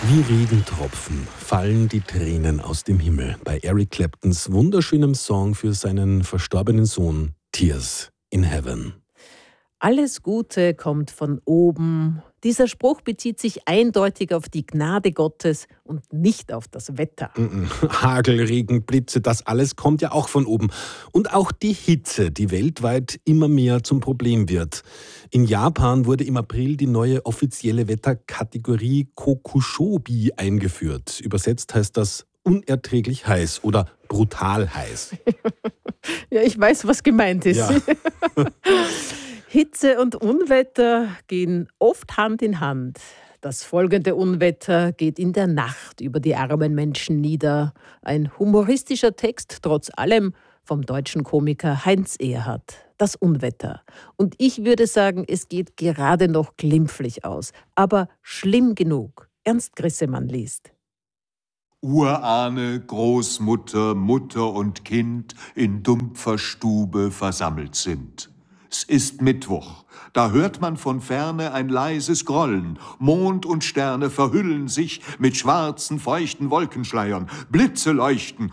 Wie Regentropfen fallen die Tränen aus dem Himmel bei Eric Claptons wunderschönem Song für seinen verstorbenen Sohn Tears in Heaven. Alles Gute kommt von oben. Dieser Spruch bezieht sich eindeutig auf die Gnade Gottes und nicht auf das Wetter. Hagel, Regen, Blitze, das alles kommt ja auch von oben. Und auch die Hitze, die weltweit immer mehr zum Problem wird. In Japan wurde im April die neue offizielle Wetterkategorie Kokushobi eingeführt. Übersetzt heißt das unerträglich heiß oder brutal heiß. Ja, ich weiß, was gemeint ist. Ja. Hitze und Unwetter gehen oft Hand in Hand. Das folgende Unwetter geht in der Nacht über die armen Menschen nieder. Ein humoristischer Text, trotz allem, vom deutschen Komiker Heinz Erhardt. Das Unwetter. Und ich würde sagen, es geht gerade noch glimpflich aus. Aber schlimm genug. Ernst Grissemann liest. Urahne, Großmutter, Mutter und Kind in dumpfer Stube versammelt sind. Es ist Mittwoch, da hört man von ferne ein leises Grollen. Mond und Sterne verhüllen sich mit schwarzen, feuchten Wolkenschleiern. Blitze leuchten